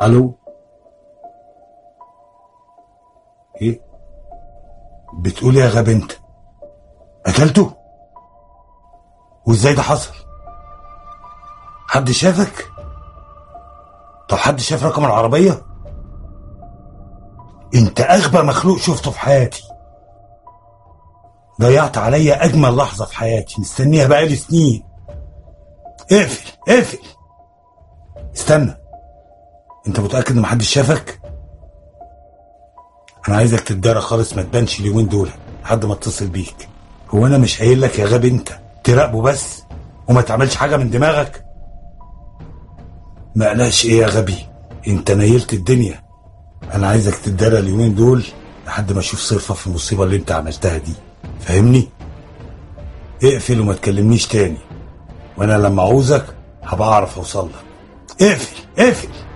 الو. ايه بتقول يا غبي انت؟ قتلته؟ وازاي ده حصل؟ حد شافك؟ طب حد شاف رقم العربية؟ انت اغبى مخلوق شفته في حياتي. ضيعت عليا اجمل لحظة في حياتي مستنيها بقالي سنين. اقفل اقفل. استنى، انت متأكد ان محدش شافك؟ انا عايزك تتدارى خالص، ما تبانش اليومين دول لحد ما اتصل بيك. هو انا مش قايل لك يا غبي انت تراقبه بس وما تعملش حاجة من دماغك؟ ما قلقش ايه يا غبي، انت نيلت الدنيا. انا عايزك تتدارى اليومين دول لحد ما اشوف صرفة في المصيبة اللي انت عملتها دي، فاهمني؟ اقفل وما تكلمنيش تاني، وانا لما اعوزك هبقى اعرف اوصل لك. اقفل اقفل.